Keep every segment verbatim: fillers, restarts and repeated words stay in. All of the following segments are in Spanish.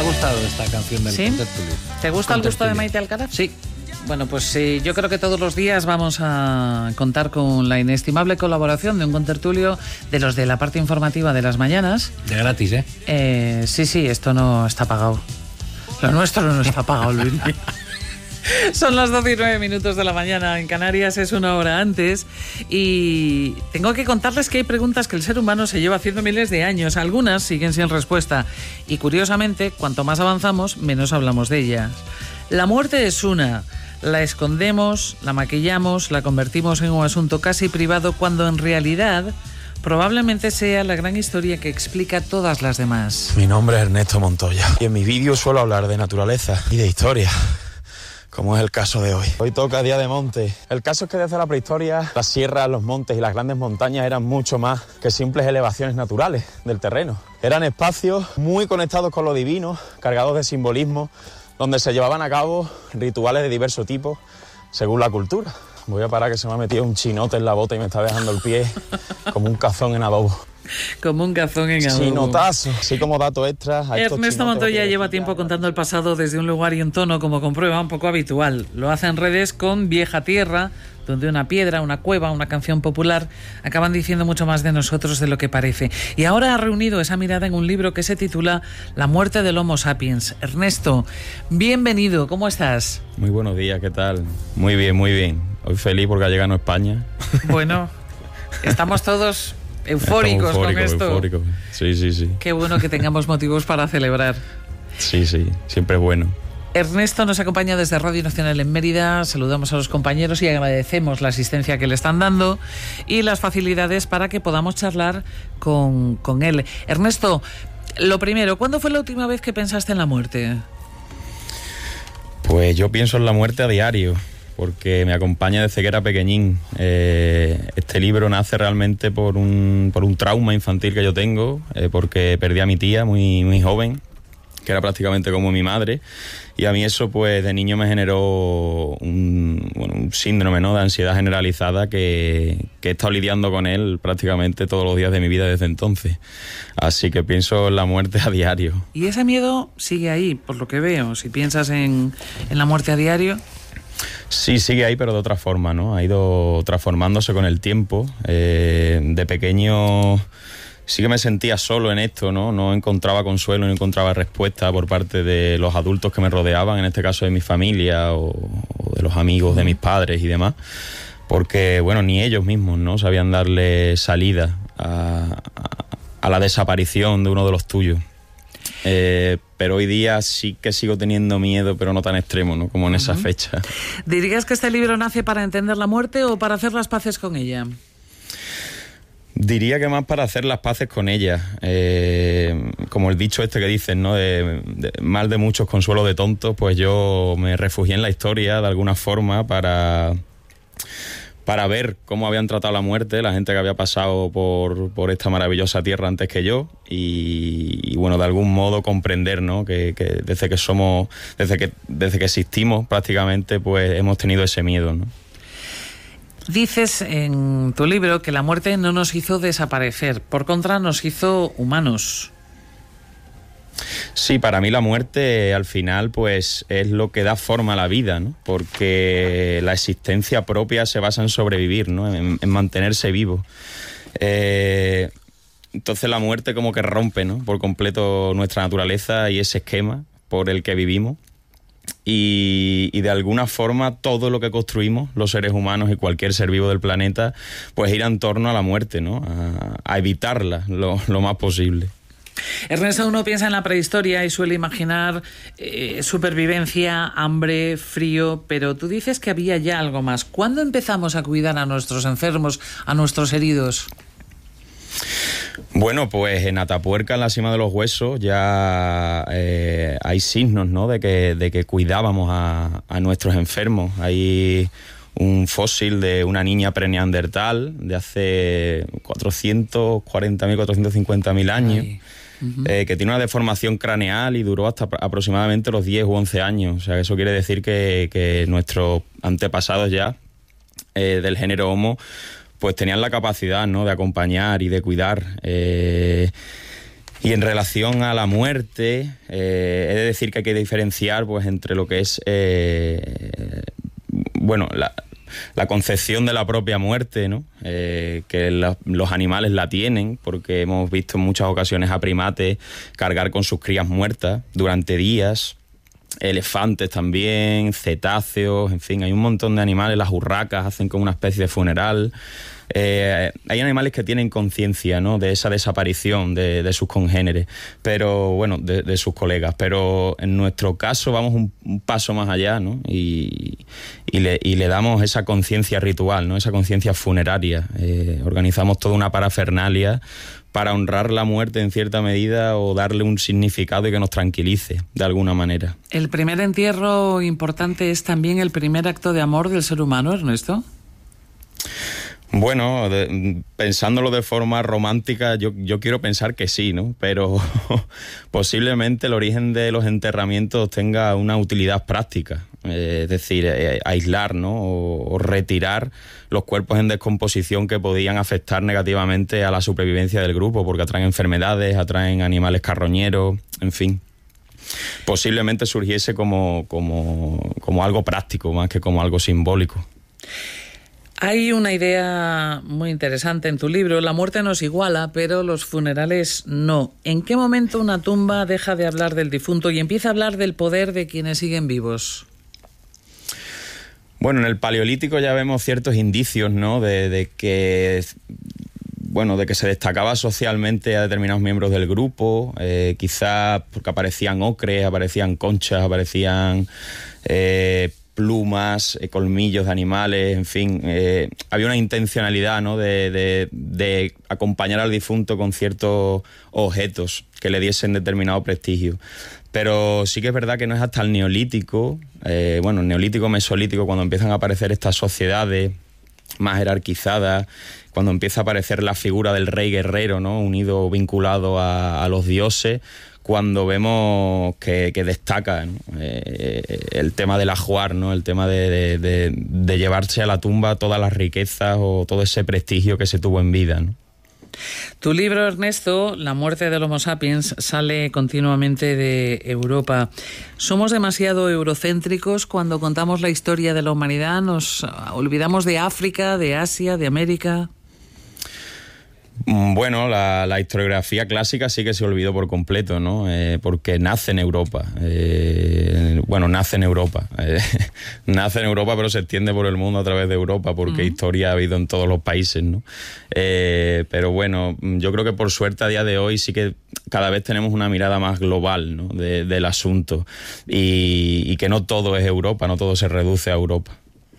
gustado esta canción del ¿Sí? Contertulio. ¿Te gusta el gusto de Maite Alcaraz? Sí. Bueno, pues sí, yo creo que todos los días vamos a contar con la inestimable colaboración de un contertulio de los de la parte informativa de las mañanas. De gratis, ¿eh? eh sí, sí, esto no está pagado. Lo nuestro no está pagado, Luis. Son las doce y nueve minutos de la mañana en Canarias, es una hora antes y tengo que contarles que hay preguntas que el ser humano se lleva haciendo miles de años. Algunas siguen sin respuesta y curiosamente, cuanto más avanzamos, menos hablamos de ellas. La muerte es una, la escondemos, la maquillamos, la convertimos en un asunto casi privado cuando en realidad probablemente sea la gran historia que explica todas las demás. Mi nombre es Ernesto Montoya y en mis vídeos suelo hablar de naturaleza y de historia, como es el caso de hoy. Hoy toca Día de Monte. El caso es que desde la prehistoria las sierras, los montes y las grandes montañas eran mucho más que simples elevaciones naturales del terreno. Eran espacios muy conectados con lo divino, cargados de simbolismo, donde se llevaban a cabo rituales de diverso tipo según la cultura. Voy a parar que se me ha metido un chinote en la bota y me está dejando el pie como un cazón en adobo. Como un cazón en adobo. Chinotazo, así como dato extra. Ernesto Montoya lleva tiempo contando el pasado desde un lugar y un tono, como comprueba, un poco habitual. Lo hace en redes con Vieja Tierra, donde una piedra, una cueva, una canción popular acaban diciendo mucho más de nosotros de lo que parece. Y ahora ha reunido esa mirada en un libro que se titula La muerte del Homo sapiens. Ernesto, bienvenido, ¿cómo estás? Muy buenos días, ¿qué tal? Muy bien, muy bien. Hoy feliz porque ha llegado a España. Bueno, estamos todos eufóricos, estamos eufóricos con esto. Eufóricos. Sí, sí, sí. Qué bueno que tengamos motivos para celebrar. Sí, sí, siempre es bueno. Ernesto nos acompaña desde Radio Nacional en Mérida. Saludamos a los compañeros y agradecemos la asistencia que le están dando y las facilidades para que podamos charlar con, con él. Ernesto, lo primero, ¿cuándo fue la última vez que pensaste en la muerte? Pues yo pienso en la muerte a diario, porque me acompaña desde que era pequeñín. Eh, este libro nace realmente por un, por un trauma infantil que yo tengo, eh, porque perdí a mi tía muy, muy joven, que era prácticamente como mi madre, y a mí eso pues de niño me generó un, bueno, un síndrome, ¿no?, de ansiedad generalizada que, que he estado lidiando con él prácticamente todos los días de mi vida desde entonces. Así que pienso en la muerte a diario. ¿Y ese miedo sigue ahí, por lo que veo? Si piensas en, en la muerte a diario... Sí, sigue ahí, pero de otra forma, ¿no? Ha ido transformándose con el tiempo. Eh, de pequeño sí que me sentía solo en esto, ¿no? No encontraba consuelo, no encontraba respuesta por parte de los adultos que me rodeaban, en este caso de mi familia o, o de los amigos de mis padres y demás, porque, bueno, ni ellos mismos, ¿no?, sabían darle salida a, a, a la desaparición de uno de los tuyos. Eh, pero hoy día sí que sigo teniendo miedo, pero no tan extremo, ¿no?, como en uh-huh. esa fecha. ¿Dirías que este libro nace para entender la muerte o para hacer las paces con ella? Diría que más para hacer las paces con ella. Eh, como el dicho este que dicen, ¿no?, de, de mal de muchos, consuelo de tontos, pues yo me refugié en la historia de alguna forma para... para ver cómo habían tratado la muerte la gente que había pasado por, por esta maravillosa tierra antes que yo y, y bueno, de algún modo comprender, ¿no?, que, que desde que somos, desde que, desde que existimos prácticamente, pues hemos tenido ese miedo, ¿no? Dices en tu libro que la muerte no nos hizo desaparecer, por contra nos hizo humanos. Sí, para mí la muerte al final pues es lo que da forma a la vida, ¿no? Porque la existencia propia se basa en sobrevivir, ¿no?, en, en mantenerse vivo. Eh, entonces la muerte como que rompe, ¿no?, por completo nuestra naturaleza y ese esquema por el que vivimos. Y, y de alguna forma todo lo que construimos los seres humanos y cualquier ser vivo del planeta pues gira en torno a la muerte, ¿no?, a, a evitarla lo, lo más posible. Ernesto, uno piensa en la prehistoria y suele imaginar eh, supervivencia, hambre, frío, pero tú dices que había ya algo más. ¿Cuándo empezamos a cuidar a nuestros enfermos, a nuestros heridos? Bueno, pues en Atapuerca, en la Sima de los Huesos, ya eh, hay signos, ¿no?, de que, de que cuidábamos a, a nuestros enfermos. Hay un fósil de una niña preneandertal de hace cuatrocientos cuarenta mil, cuatrocientos cincuenta mil años. Ay. Uh-huh. Eh, que tiene una deformación craneal y duró hasta aproximadamente los diez u once años. O sea, eso quiere decir que, que nuestros antepasados ya eh, del género Homo pues tenían la capacidad, ¿no?, de acompañar y de cuidar. Eh, Y en relación a la muerte, eh, he de decir que hay que diferenciar pues entre lo que es eh, bueno la, la concepción de la propia muerte, ¿no? Eh, que la, los animales la tienen, porque hemos visto en muchas ocasiones a primates cargar con sus crías muertas durante días. Elefantes también, cetáceos, en fin, hay un montón de animales. Las urracas hacen como una especie de funeral. Eh, hay animales que tienen conciencia, ¿no?, de esa desaparición de, de sus congéneres, pero bueno, de, de sus colegas. Pero en nuestro caso vamos un, un paso más allá, ¿no? Y, y, le, y le damos esa conciencia ritual, ¿no?, esa conciencia funeraria. Eh, organizamos toda una parafernalia para honrar la muerte en cierta medida o darle un significado y que nos tranquilice de alguna manera. ¿El primer entierro importante es también el primer acto de amor del ser humano, Ernesto? Bueno, de, pensándolo de forma romántica, yo, yo quiero pensar que sí, ¿no? Pero posiblemente el origen de los enterramientos tenga una utilidad práctica. Eh, es decir, eh, aislar, ¿no?, o, o retirar los cuerpos en descomposición que podían afectar negativamente a la supervivencia del grupo, porque atraen enfermedades, atraen animales carroñeros, en fin. Posiblemente surgiese como, como, como algo práctico más que como algo simbólico. Hay una idea muy interesante en tu libro: la muerte nos iguala, pero los funerales no. ¿En qué momento una tumba deja de hablar del difunto y empieza a hablar del poder de quienes siguen vivos? Bueno, en el Paleolítico ya vemos ciertos indicios, ¿no?, de, de que bueno, de que se destacaba socialmente a determinados miembros del grupo, eh, quizás porque aparecían ocres, aparecían conchas, aparecían eh, plumas, eh, colmillos de animales, en fin, eh, había una intencionalidad, ¿no?, de, de, de acompañar al difunto con ciertos objetos que le diesen determinado prestigio. Pero sí que es verdad que no es hasta el Neolítico, eh, bueno, el Neolítico, Mesolítico, cuando empiezan a aparecer estas sociedades más jerarquizadas, cuando empieza a aparecer la figura del rey guerrero, ¿no?, unido, vinculado a, a los dioses, cuando vemos que, que destaca, ¿no?, eh, el tema del ajuar, ¿no?, el tema de, de, de, de llevarse a la tumba todas las riquezas o todo ese prestigio que se tuvo en vida, ¿no? Tu libro, Ernesto, La muerte del Homo sapiens, sale continuamente de Europa. ¿Somos demasiado eurocéntricos cuando contamos la historia de la humanidad? ¿Nos olvidamos de África, de Asia, de América? Bueno, la, la historiografía clásica sí que se olvidó por completo, ¿no? Eh, porque nace en Europa. Eh, bueno, nace en Europa. Eh, nace en Europa, pero se extiende por el mundo a través de Europa, porque uh-huh. historia ha habido en todos los países, ¿no? Eh, pero bueno, yo creo que por suerte a día de hoy sí que cada vez tenemos una mirada más global, ¿no?, de, del asunto. Y, y que no todo es Europa, no todo se reduce a Europa.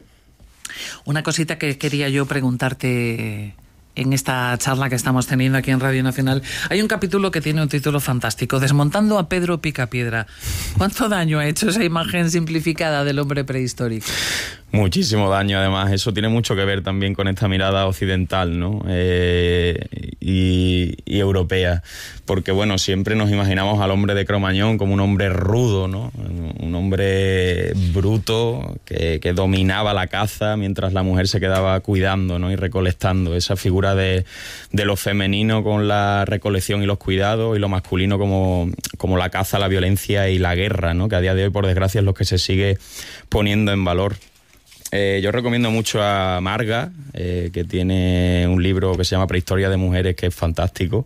Una cosita que quería yo preguntarte en esta charla que estamos teniendo aquí en Radio Nacional. Hay un capítulo que tiene un título fantástico: Desmontando a Pedro Picapiedra. ¿Cuánto daño ha hecho esa imagen simplificada del hombre prehistórico? Muchísimo daño, además. Eso tiene mucho que ver también con esta mirada occidental, ¿no? Eh, y, y europea. Porque, bueno, siempre nos imaginamos al hombre de Cro-Magnon como un hombre rudo, ¿no? Un hombre bruto que, que dominaba la caza mientras la mujer se quedaba cuidando, ¿no?, y recolectando. Esa figura de, de lo femenino con la recolección y los cuidados, y lo masculino como, como la caza, la violencia y la guerra, ¿no?, que a día de hoy, por desgracia, es lo que se sigue poniendo en valor. Eh, yo recomiendo mucho a Marga, eh, que tiene un libro que se llama Prehistoria de Mujeres, que es fantástico.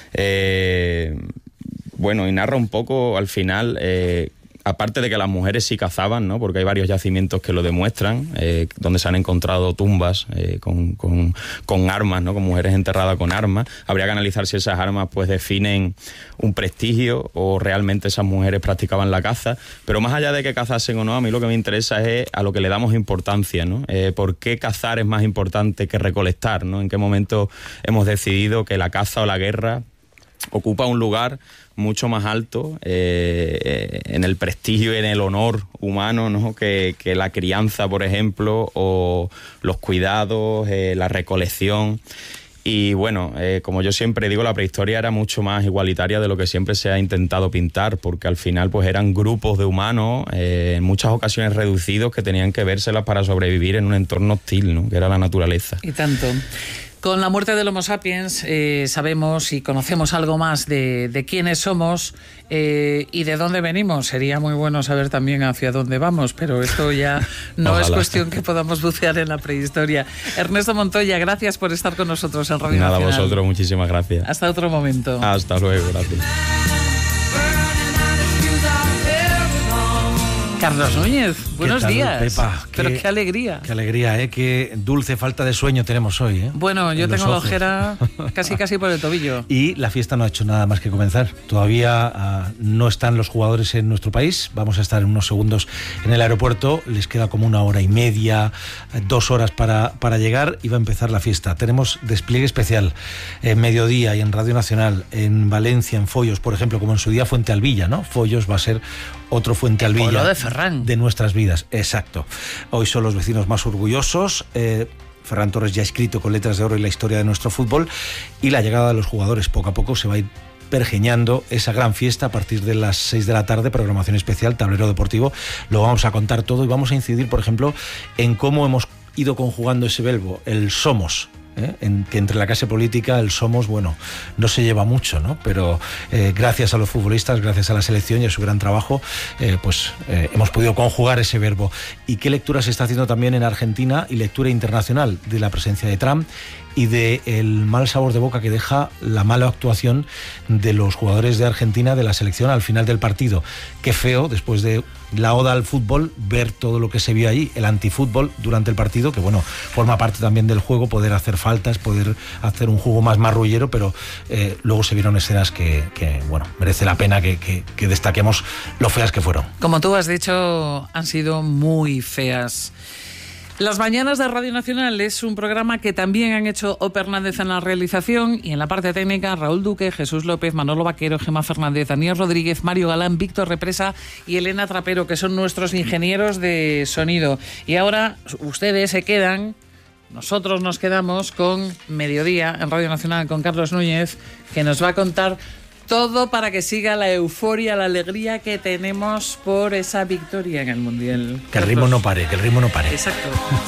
Eh, bueno, y narra un poco, al final, eh, aparte de que las mujeres sí cazaban, ¿no?, porque hay varios yacimientos que lo demuestran, eh, donde se han encontrado tumbas eh, con, con, con armas, ¿no?, con mujeres enterradas con armas. Habría que analizar si esas armas pues definen un prestigio o realmente esas mujeres practicaban la caza. Pero más allá de que cazasen o no, a mí lo que me interesa es a lo que le damos importancia, ¿no? Eh, ¿Por qué cazar es más importante que recolectar, ¿no? ¿En qué momento hemos decidido que la caza o la guerra ocupa un lugar mucho más alto eh, en el prestigio y en el honor humano, ¿no?, que, que la crianza, por ejemplo, o los cuidados, eh, la recolección? Y bueno, eh, como yo siempre digo, la prehistoria era mucho más igualitaria de lo que siempre se ha intentado pintar, porque al final pues eran grupos de humanos, eh, en muchas ocasiones reducidos, que tenían que vérselas para sobrevivir en un entorno hostil, ¿no?, que era la naturaleza. Y tanto. Con la muerte del Homo sapiens eh, sabemos y conocemos algo más de, de quiénes somos eh, y de dónde venimos. Sería muy bueno saber también hacia dónde vamos, pero esto ya no Ojalá. es cuestión que podamos bucear en la prehistoria. Ernesto Montoya, gracias por estar con nosotros en Radio Nada, Nacional. vosotros, muchísimas gracias. Hasta otro momento. Hasta luego, gracias. Carlos Núñez, buenos tal, días. Pepa? Pero Qué- qué alegría. Qué alegría, ¿eh? Qué dulce falta de sueño tenemos hoy, ¿eh? Bueno, yo En los tengo la ojos. ojera casi casi por el tobillo. Y la fiesta no ha hecho nada más que comenzar. Todavía ah, no están los jugadores en nuestro país. Vamos a estar en unos segundos en el aeropuerto. Les queda como una hora y media, eh, dos horas para, para llegar y va a empezar la fiesta. Tenemos despliegue especial en Mediodía y en Radio Nacional, en Valencia, en Follos, por ejemplo, como en su día Fuente Alvilla, ¿no? Follos va a ser otro Fuente Alvilla pueblo de Ferran. de nuestras vidas. Exacto. Hoy son los vecinos más orgullosos. Eh, Ferran Torres ya ha escrito con letras de oro en la historia de nuestro fútbol y la llegada de los jugadores poco a poco se va a ir pergeñando esa gran fiesta a partir de las seis de la tarde, programación especial, tablero deportivo. Lo vamos a contar todo y vamos a incidir, por ejemplo, en cómo hemos ido conjugando ese verbo, el somos. ¿Eh? En que entre la clase política el somos, bueno, no se lleva mucho, ¿no? Pero eh, gracias a los futbolistas, gracias a la selección y a su gran trabajo, eh, pues eh, hemos podido conjugar ese verbo. ¿Y qué lectura se está haciendo también en Argentina y lectura internacional de la presencia de Trump y de el mal sabor de boca que deja la mala actuación de los jugadores de Argentina de la selección al final del partido? Qué feo, después de la oda al fútbol, ver todo lo que se vio ahí, el antifútbol durante el partido, que bueno, forma parte también del juego, poder hacer faltas, poder hacer un juego más marrullero, pero eh, luego se vieron escenas que, que bueno, merece la pena que, que, que destaquemos lo feas que fueron. Como tú has dicho, han sido muy feas. Las mañanas de Radio Nacional es un programa que también han hecho Ope Hernández en la realización y en la parte técnica Raúl Duque, Jesús López, Manolo Vaquero, Gemma Fernández, Daniel Rodríguez, Mario Galán, Víctor Represa y Elena Trapero, que son nuestros ingenieros de sonido. Y ahora ustedes se quedan, nosotros nos quedamos con Mediodía en Radio Nacional con Carlos Núñez, que nos va a contar todo para que siga la euforia, la alegría que tenemos por esa victoria en el Mundial. Que el ritmo no pare, que el ritmo no pare. Exacto.